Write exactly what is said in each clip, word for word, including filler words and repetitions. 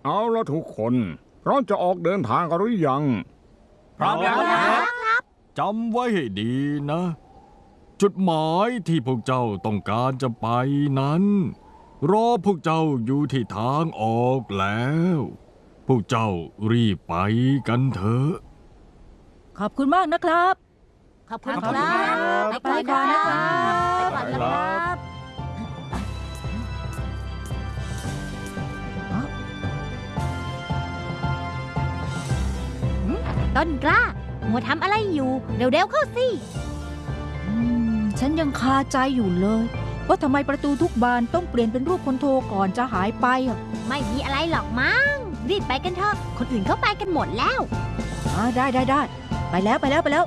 เอาละทุกคนเราจะออกเดินทางกันหรือยังพร้อมแล้วครับจำไว้ให้ดีนะ จุดหมายที่พวกเจ้าต้องการจะไปนั้นรอพวกเจ้าอยู่ที่ทางออกแล้วพวกเจ้ารีบไปกันเถอะขอบคุณมากนะครับขอบคุณครับไปก่อนนะครับไปก่อนนะครับต้นกล้ามัวทำอะไรอยู่เร็วๆเข้าสิฉันยังคาใจอยู่เลยว่าทำไมประตูทุกบานต้องเปลี่ยนเป็นรูปคนโทก่อนจะหายไปอ่ะไม่มีอะไรหรอกมั้งรีบไปกันเถอะคนอื่นเขาไปกันหมดแล้วอ๋อได้ได้ได้ไปแล้วไปแล้วไปแล้ว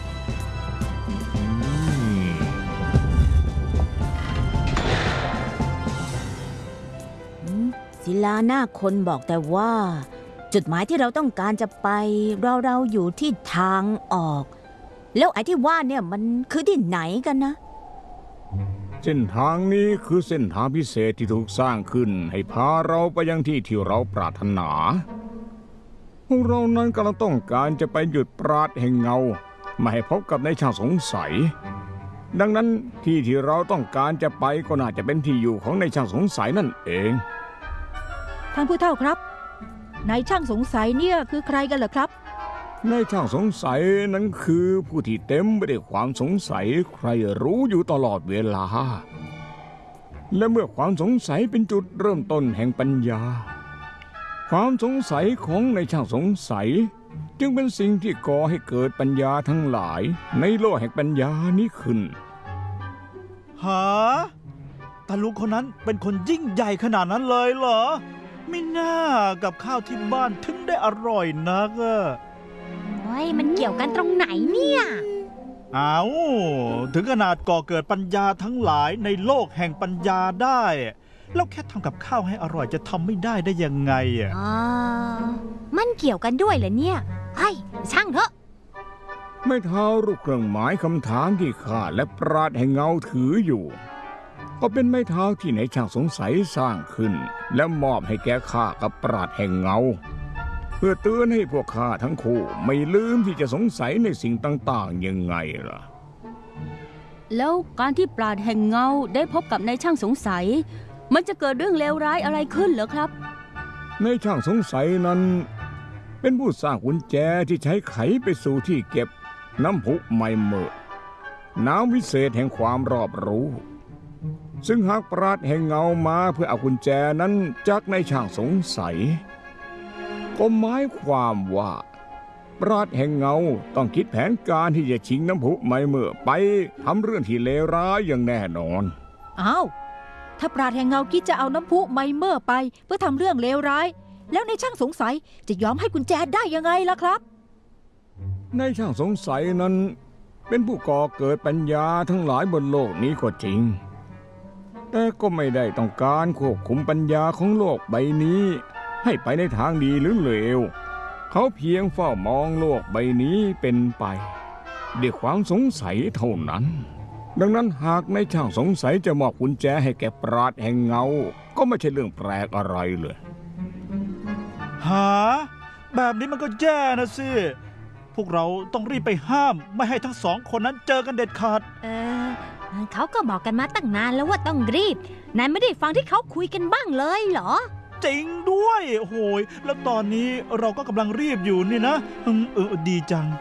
ศิลาหน้าคนบอกแต่ว่าจุดหมายที่เราต้องการจะไปเราเราอยู่ที่ทางออกแล้วไอ้ที่ว่าเนี่ยมันคือที่ไหนกันนะเส้นทางนี้คือเส้นทางพิเศษที่ถูกสร้างขึ้นให้พาเราไปยังที่ที่เราปรารถนาพวกเรานั้นกำลังต้องการจะไปหยุดปราดแห่งเงาไม่ให้พบกับนายช่างสงสัยดังนั้นที่ที่เราต้องการจะไปก็น่าจะเป็นที่อยู่ของนายช่างสงสัยนั่นเองท่านผู้เฒ่าครับนายช่างสงสัยเนี่ยคือใครกันเหรอครับนายช่างสงสัยนั้นคือผู้ที่เต็มไปด้วยความสงสัยใครรู้อยู่ตลอดเวลาและเมื่อความสงสัยเป็นจุดเริ่มต้นแห่งปัญญาความสงสัยของนายช่างสงสัยจึงเป็นสิ่งที่ก่อให้เกิดปัญญาทั้งหลายในโลกแห่งปัญญานี้ขึ้นหาตาลุงคนนั้นเป็นคนยิ่งใหญ่ขนาดนั้นเลยเหรอไม่น่ากับข้าวที่บ้านถึงได้อร่อยนักอะโอ้ยมันเกี่ยวกันตรงไหนเนี่ยอ้าวถึงขนาดก่อเกิดปัญญาทั้งหลายในโลกแห่งปัญญาได้แล้วแค่ทำกับข้าวให้อร่อยจะทำไม่ได้ได้ยังไงอ่ะอ๋อมันเกี่ยวกันด้วยเหรอเนี่ยไอ้ช่างเถอะไม่เท่ารูปเครื่องหมายคำถามที่ข้าและปราดแห่งเงาถืออยู่ก็เป็นไม้เท้าที่นายช่างสงสัยสร้างขึ้นและมอบให้แก่ข้ากับปราดแห่งเงาเพื่อเตือนให้พวกข้าทั้งคู่ไม่ลืมที่จะสงสัยในสิ่งต่างๆยังไงล่ะแล้วการที่ปราดแห่งเงาได้พบกับนายช่างสงสัยมันจะเกิดเรื่องเลวร้ายอะไรขึ้นเหรอครับนายช่างสงสัยนั้นเป็นผู้สร้างกุญแจที่ใช้ไขไปสู่ที่เก็บน้ำพุไมเมอร์น้ำวิเศษแห่งความรอบรู้ซึ่งหากปราดแห่งเงามาเพื่อเอากุญแจนั้นจากนายช่างสงสัยก็หมายความว่าปราดแห่งเงาต้องคิดแผนการที่จะชิงน้ำพุไมเมอร์ไปทำเรื่องที่เลวร้ายอย่างแน่นอนอ้าวถ้าปราดแห่งเงาคิดจะเอาน้ำพุไมเมอร์ไปเพื่อทำเรื่องเลวร้ายแล้วนายช่างสงสัยจะยอมให้กุญแจได้ยังไงล่ะครับนายช่างสงสัยนั้นเป็นผู้ก่อเกิดปัญญาทั้งหลายบนโลกนี้ก็จริงแต่ก็ไม่ได้ต้องการควบคุมปัญญาของโลกใบนี้ให้ไปในทางดีหรือเลวเขาเพียงเฝ้ามองโลกใบนี้เป็นไปด้วยความสงสัยเท่านั้นดังนั้นหากนายช่างสงสัยจะมอบกุญแจให้แก่ปราดแห่งเงาก็ไม่ใช่เรื่องแปลกอะไรเลยหาแบบนี้มันก็แย่นะสิพวกเราต้องรีบไปห้ามไม่ให้ทั้งสองคนนั้นเจอกันเด็ดขาดเออเขาก็บอกกันมาตั้งนานแล้วว่าต้องรีบนายไม่ได้ฟังที่เขาคุยกันบ้างเลยเหรอจริงด้วยโหยแล้วตอนนี้เราก็กำลังรีบอยู่นี่นะเออดีจัง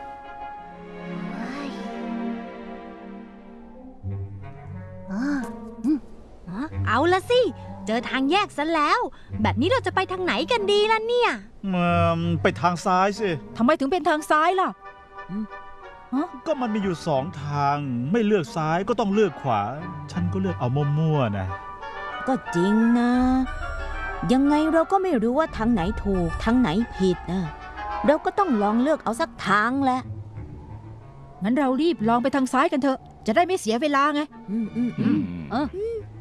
เอาละสิเจอทางแยกซะแล้วแบบนี้เราจะไปทางไหนกันดีล่ะเนี่ยไปทางซ้ายสิทำไมถึงเป็นทางซ้ายล่ะก็มันมีอยู่สองทางไม่เลือกซ้ายก็ต้องเลือกขวาฉันก็เลือกเอามั่วๆนะก็จริงนะยังไงเราก็ไม่รู้ว่าทางไหนถูกทางไหนผิดนะเราก็ต้องลองเลือกเอาสักทางแหละงั้นเรารีบลองไปทางซ้ายกันเถอะจะได้ไม่เสียเวลาไงอืมอืมอืมเออ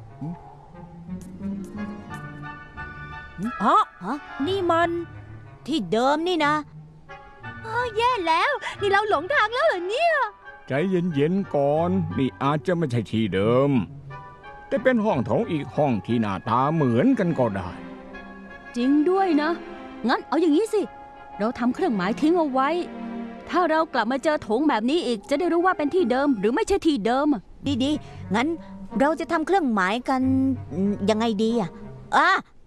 อ๋อนี่มันที่เดิมนี่นะอ๋อแย่แล้วนี่เราหลงทางแล้วเหรอเนี่ยใจเย็นๆก่อนนี่อาจจะไม่ใช่ที่เดิมแต่เป็นห้องโถงอีกห้องที่หน้าตาเหมือนกันก็ได้จริงด้วยนะ งั้นเอาอย่างนี้สิ เราทำเครื่องหมายทิ้งเอาไว้ ถ้าเรากลับมาเจอโถงแบบนี้อีกจะได้รู้ว่าเป็นที่เดิมหรือไม่ใช่ที่เดิมดีๆ งั้นเราจะทำเครื่องหมายกันอืมยังไงดีอ่ะอ่ะ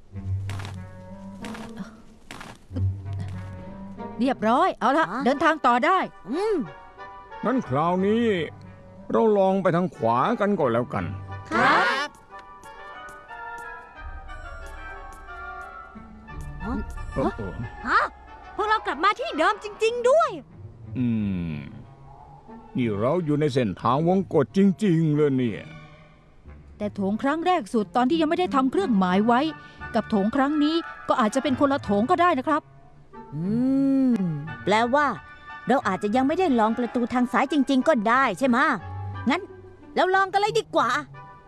เรียบร้อย เอาละเดินทางต่อได้อืมงั้นคราวนี้ เราลองไปทางขวากันก่อนแล้วกันครับเออเออฮะ พวกเรากลับมาที่เดิมจริง ๆ ด้วยอืม นี่เราอยู่ในเส้นทางวงกฏจริง ๆ เลยเนี่ยแต่โถงครั้งแรกสุดตอนที่ยังไม่ได้ทำเครื่องหมายไว้ กับโถงครั้งนี้ก็อาจจะเป็นคนละโถงก็ได้นะครับอืม แปลว่า เราอาจจะยังไม่ได้ลองประตูทางซ้ายจริง ๆ ก็ได้ใช่ไหมะงั้นเราลองกันเลยดีกว่า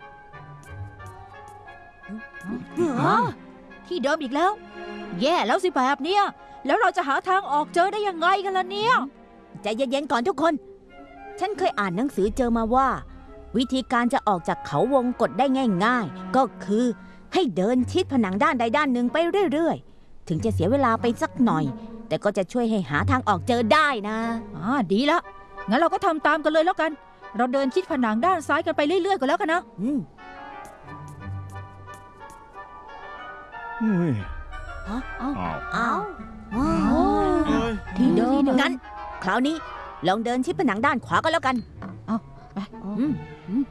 ฮะ ที่เดิมอีกแล้ว แย่แล้วสิแบบเนี้ยแล้วเราจะหาทางออกเจอได้ยังไงกันล่ะเนี่ยใจเย็นๆก่อนทุกคน ฉันเคยอ่านหนังสือเจอมาว่า วิธีการจะออกจากเขาวงกฏได้ง่าย ๆ ก็คือให้เดินชิดผนังด้านใดด้านหนึ่งไปเรื่อยๆ ถึงจะเสียเวลาไปสักหน่อย แต่ก็จะช่วยให้หาทางออกเจอได้นะอ่าดีละ งั้นเราก็ทำตามกันเลยแล้วกัน เราเดินชิดผนังด้านซ้ายกันไปเรื่อยๆก็แล้วกันนะอืมเฮ้ยฮะอ้าวอ้าวเอ้ยที่เดิมงั้น คราวนี้ลองเดินชิดผนังด้านขวาก็แล้วกันเอาไปอืมอืม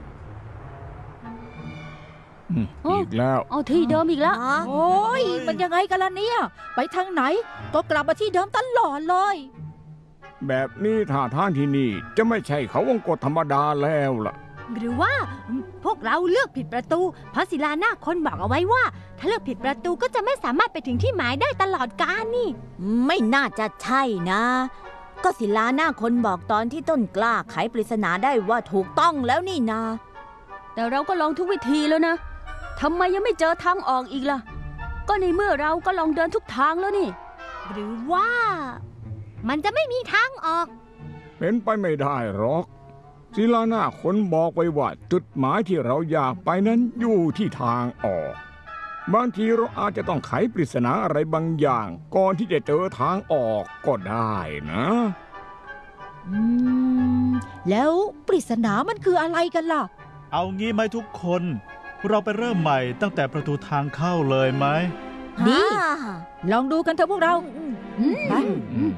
อีกแล้วเอาที่เดิมอีกแล้วอ๋อโอ้ยมันยังไงกันล่ะเนี่ย ไปทางไหน ก็กลับมาที่เดิมตลอดเลยแบบนี้ท่าทางที่นี่จะไม่ใช่เขาวงกฏธรรมดาแล้วล่ะหรือว่าพวกเราเลือกผิดประตู เพราะศิลาหน้าคนบอกเอาไว้ว่า ถ้าเลือกผิดประตูก็จะไม่สามารถไปถึงที่หมายได้ตลอดกาลนี่ไม่น่าจะใช่นะ ก็ศิลาหน้าคนบอกตอนที่ต้นกล้าไขปริศนาได้ว่าถูกต้องแล้วนี่นาแต่เราก็ลองทุกวิธีแล้วนะทำไมยังไม่เจอทางออกอีกล่ะ ก็ในเมื่อเราก็ลองเดินทุกทางแล้วนี่หรือว่า มันจะไม่มีทางออกเป็นไปไม่ได้หรอกศิลาหน้าคนบอกไว้ว่าจุดหมายที่เราอยากไปนั้นอยู่ที่ทางออก บางทีเราอาจจะต้องไขปริศนาอะไรบางอย่างก่อนที่จะเจอทางออกก็ได้นะอืม แล้วปริศนามันคืออะไรกันล่ะเอางี้ไหมทุกคน เราไปเริ่มใหม่ตั้งแต่ประตูทางเข้าเลยไหมดีอ่าลองดูกันเถอะพวกเราอืมไปอืม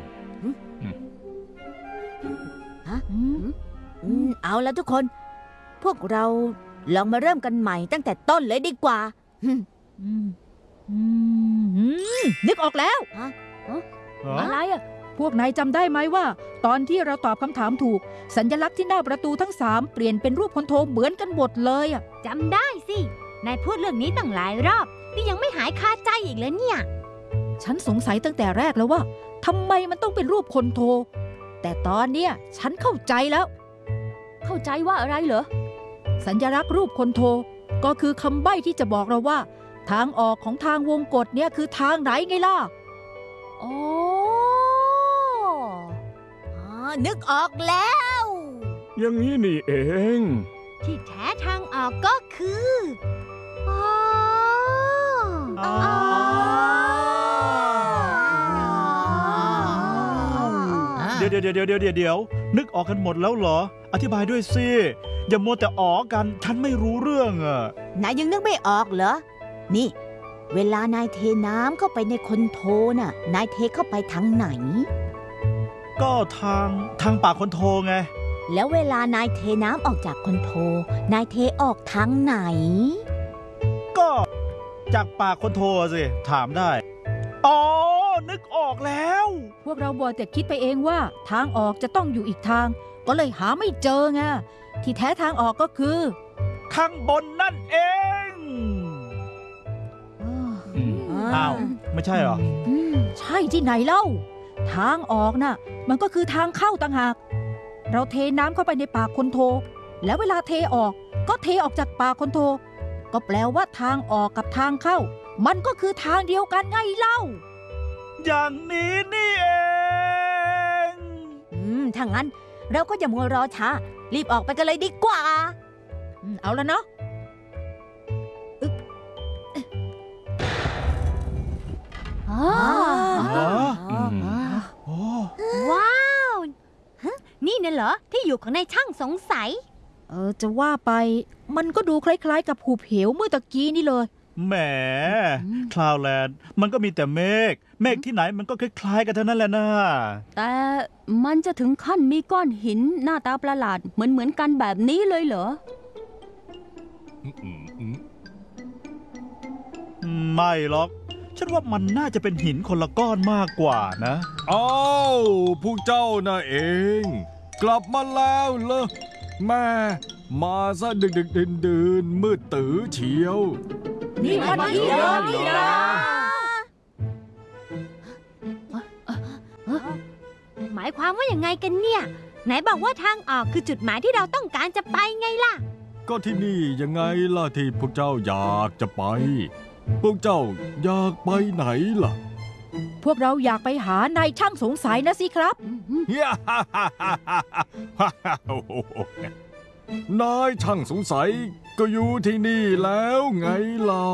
อืมอืมเอาแล้วทุกคน พวกเราลองมาเริ่มกันใหม่ตั้งแต่ต้นเลยดีกว่าอืมอืมอืมนึกออกแล้วฮะอะไรอ่ะพวกนายจำได้ไหมว่า ตอนที่เราตอบคำถามถูก สัญลักษณ์ที่หน้าประตูทั้งสามเปลี่ยนเป็นรูปคนโทเหมือนกันหมดเลยอ่ะจำได้สิ นายพูดเรื่องนี้ตั้งหลายรอบ นี่ยังไม่หายคาใจอีกเลยเนี่ยฉันสงสัยตั้งแต่แรกแล้วว่าทำไมมันต้องเป็นรูปคนโท แต่ตอนเนี้ยฉันเข้าใจแล้วเข้าใจว่าอะไรเหรอสัญลักษณ์รูปคนโท ก็คือคำใบ้ที่จะบอกเราว่า ทางออกของทางวงกฏเนี่ยคือทางไหนไงล่ะอ๋ออ๋อ นึกออกแล้วอย่างนี้นี่เองที่แท้ทางออกก็คืออ๋ออ๋อ เดี๋ยวเดี๋ยวเดี๋ยวเดี๋ยวเดี๋ยวเดี๋ยวนึกออกกันหมดแล้วเหรอ อธิบายด้วยสิ อย่ามัวแต่อ๋อกัน ฉันไม่รู้เรื่องอ่ะนายยังนึกไม่ออกเหรอ นี่ เวลานายเทน้ำเข้าไปในคนโทน่ะ นายเทเข้าไปทางไหนก็ทางทางปากคนโทไงแล้วเวลานายเทน้ำออกจากคนโท นายเทออกทางไหนก็จากปากคนโทสิ ถามได้ อ๋อ นึกออกแล้วพวกเราบัวแต่คิดไปเองว่าทางออกจะต้องอยู่อีกทาง ก็เลยหาไม่เจอไง ที่แท้ทางออกก็คือข้างบนนั่นเองอืมอ้าว ไม่ใช่เหรออืมใช่ที่ไหนเล่า ทางออกน่ะ มันก็คือทางเข้าต่างหาก เราเทน้ำเข้าไปในปากคนโท แล้วเวลาเทออกก็เทออกจากปากคนโท ก็แปลว่าทางออกกับทางเข้า มันก็คือทางเดียวกันไงเล่าอย่างนี้นี่เองอืม ถ้างั้น เราก็อย่ามัวรอช้า รีบออกไปกันเลยดีกว่าอืมเอาแล้วเนาะอึ๊บเหรออืมโอ้ว้าวฮะนี่น่ะเหรอที่อยู่ของนายช่างสงสัยเออจะว่าไปมันก็ดูคล้ายๆ กับหุบเหวเมื่อตะกี้นี่เลยแหมคลาวแลนด์มันก็มีแต่เมฆเมฆที่ไหนมันก็คล้ายๆกันเท่านั้นแหละนะแต่มันจะถึงขั้นมีก้อนหินหน้าตาประหลาดเหมือนเหมือนกันแบบนี้เลยเหรออืมอืมไม่หรอก ฉันว่ามันน่าจะเป็นหินคนละก้อนมากกว่านะอ้าวพวกเจ้าน่ะเอง กลับมาแล้วเหรอแม่มาซะดึกดึกดื่นดื่นมืดตื้อเฉียวนี่มันนี่เหรอนี่เหรอหมายความว่าอย่างไงกันเนี่ย ไหนบอกว่าทางออกคือจุดหมายที่เราต้องการจะไปไงล่ะก็ที่นี่ยังไงล่ะที่พวกเจ้าอยากจะไป พวกเจ้าอยากไปไหนล่ะพวกเราอยากไปหานายช่างสงสัยนะสิครับนายช่างสงสัยก็อยู่ที่นี่แล้วไงเล่า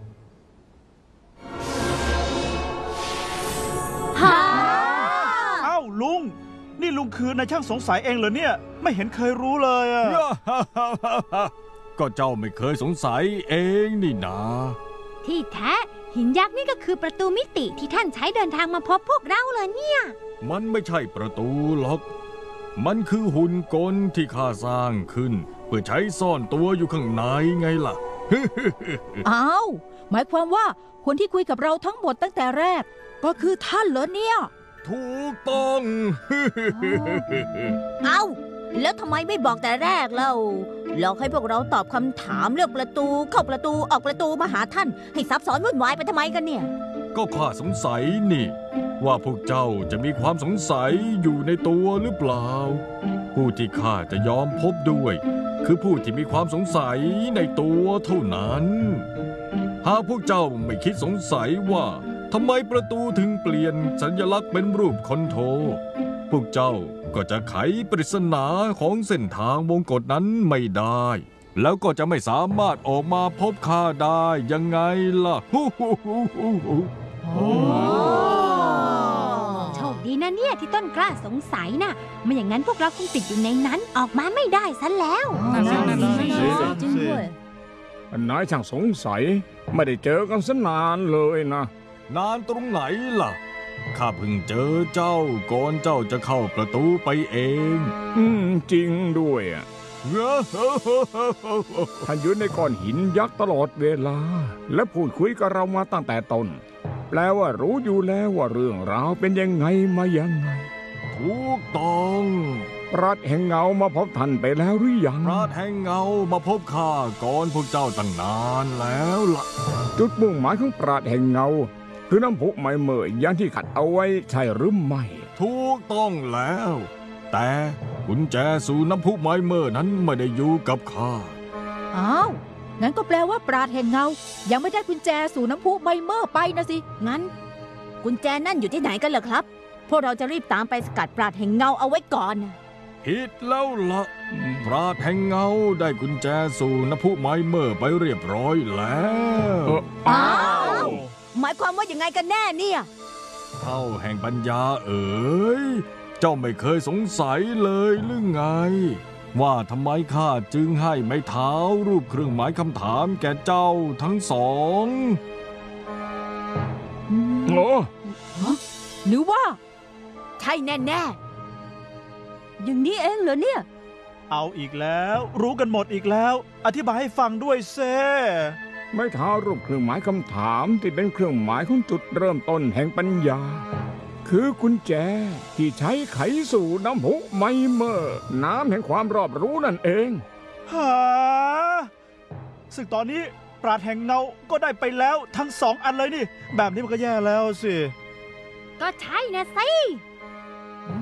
เอ้าลุง นี่ลุงคือนายช่างสงสัยเองเหรอเนี่ย ไม่เห็นเคยรู้เลยอะก็เจ้าไม่เคยสงสัยเองนี่นาที่แท้หินยักษ์นี่ก็คือประตูมิติที่ท่านใช้เดินทางมาพบพวกเราเลยเนี่ยมันไม่ใช่ประตูหรอก มันคือหุ่นกลที่ข้าสร้างขึ้น เพื่อใช้ซ่อนตัวอยู่ข้างในไงล่ะอ้าว หมายความว่าคนที่คุยกับเราทั้งหมดตั้งแต่แรก ก็คือท่านเหรอเนี่ยถูกต้องเอ้า แล้วทำไมไม่บอกแต่แรกเล่าหลอกให้พวกเราตอบคำถามเรื่องประตูเข้าประตูออกประตูมาหาท่าน ให้ซับซ้อนวุ่นวายไปทำไมกันเนี่ยก็ข้าสงสัยนี่ ว่าพวกเจ้าจะมีความสงสัยอยู่ในตัวหรือเปล่า ผู้ที่ข้าจะยอมพบด้วย คือผู้ที่มีความสงสัยในตัวเท่านั้น หากพวกเจ้าไม่คิดสงสัยว่าทำไมประตูถึงเปลี่ยนสัญลักษณ์เป็นรูปคอนโทรพวกเจ้าก็จะไขปริศนาของเส้นทางวงกฏนั้นไม่ได้ แล้วก็จะไม่สามารถออกมาพบข้าได้ยังไงล่ะโชคดีนะเนี่ยที่ต้นกล้าสงสัยนะไม่อย่างนั้นพวกเราคงติดอยู่ในนั้นออกมาไม่ได้ซะแล้วนั่นสินั่นสิจริงด้วยนายช่างสงสัยไม่ได้เจอกันสนานเลยนะนานตรงไหนล่ะ ข้าเพิ่งเจอเจ้าก่อนเจ้าจะเข้าประตูไปเองอืมจริงด้วยอ่ะท่านอยู่ในก้อนหินยักษ์ตลอดเวลา และพูดคุยกับเรามาตั้งแต่ต้น แปลว่ารู้อยู่แล้วว่าเรื่องราวเป็นยังไงมายังไงถูกต้องปราดแห่งเงามาพบท่านไปแล้วหรือยังพระแห่งเงามาพบข้าก่อนพวกเจ้าตั้งนานแล้วล่ะจุดมุ่งหมายของปราดแห่งเงา คือน้ำพุไม้เมยอย่างที่ขัดเอาไว้ใช่หรือไม่ถูกต้องแล้ว แต่กุญแจสู่น้ำพุไม้เมอร์นั้นไม่ได้อยู่กับข้าอ้าว งั้นก็แปลว่าปราดแห่งเงา ยังไม่ได้กุญแจสู่น้ำพุไมเมอร์ไปนะสิงั้น กุญแจนั่นอยู่ที่ไหนกันเหรอครับ พวกเราจะรีบตามไปสกัดปราดแห่งเงาเอาไว้ก่อนผิดแล้วละพระแห่งเงาได้กุญแจสู่น้ำพุไม้เมอร์ไปเรียบร้อยแล้วเอออ้าว หมายความว่ายังไงกันแน่เนี่ยเท่าแห่งปัญญาเอ๋ย เจ้าไม่เคยสงสัยเลยหรือไง ว่าทำไมข้าจึงให้ไม้เท้ารูปเครื่องหมายคำถามแก่เจ้าทั้งสองโอ้หรือว่าใช่แน่อย่างนี้เองเหรอเนี่ยเอาอีกแล้ว รู้กันหมดอีกแล้ว อธิบายให้ฟังด้วยเซไม่ท้ารูปเครื่องหมายคำถามที่เป็นเครื่องหมายของจุดเริ่มต้นแห่งปัญญา คือกุญแจที่ใช้ไขสู่น้ำพุไมเมอร์น้ำแห่งความรอบรู้นั่นเองหาซึ่งตอนนี้ปราดแห่งเงาก็ได้ไปแล้วทั้งสองอันเลยนี่ แบบนี้มันก็แย่แล้วสิก็ใช่นะสิๆ